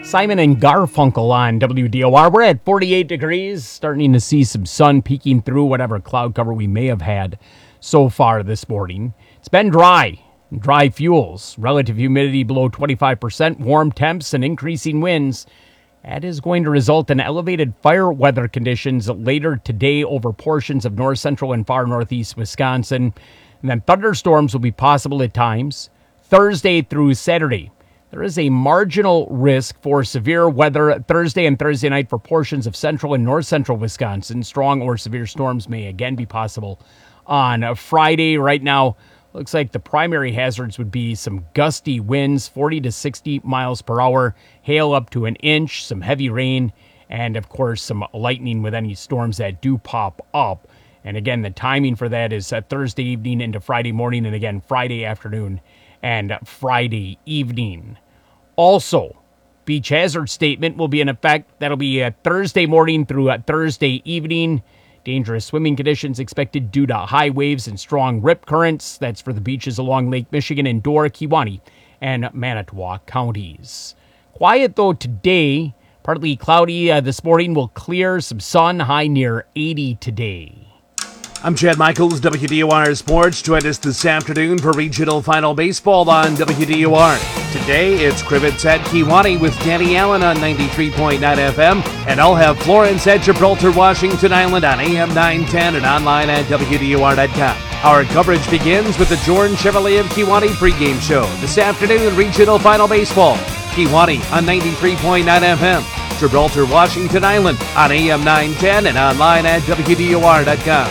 Simon and Garfunkel on WDOR. We're at 48 degrees, starting to see some sun peeking through whatever cloud cover we may have had so far this morning. It's been dry fuels, relative humidity below 25%, warm temps, and increasing winds. That is going to result in elevated fire weather conditions later today over portions of north central and far northeast Wisconsin. And then thunderstorms will be possible at times Thursday through Saturday. There is a marginal risk for severe weather Thursday and Thursday night for portions of central and north central Wisconsin. Strong or severe storms may again be possible on Friday. Right now, looks like the primary hazards would be some gusty winds, 40 to 60 miles per hour, hail up to an inch, some heavy rain, and of course some lightning with any storms that do pop up. And again, the timing for that is Thursday evening into Friday morning, and again, Friday afternoon and Friday evening. Also, beach hazard statement will be in effect. That'll be Thursday morning through Thursday evening. Dangerous swimming conditions expected due to high waves and strong rip currents. That's for the beaches along Lake Michigan in Door, Kewaunee, and Manitowoc counties. Quiet, though, today. Partly cloudy this morning. Will clear, some sun, high near 80 today. I'm Chad Michaels, WDOR Sports. Join us this afternoon for regional final baseball on WDOR. Today, it's Crivets at Kewaunee with Danny Allen on 93.9 FM, and I'll have Florence at Gibraltar, Washington Island on AM 910 and online at WDOR.com. Our coverage begins with the Jordan Chevrolet of Kewaunee pregame show. This afternoon, regional final baseball. Kewaunee on 93.9 FM. Gibraltar, Washington Island on AM 910 and online at WDOR.com.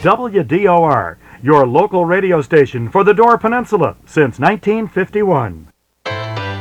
WDOR, your local radio station for the Door Peninsula since 1951.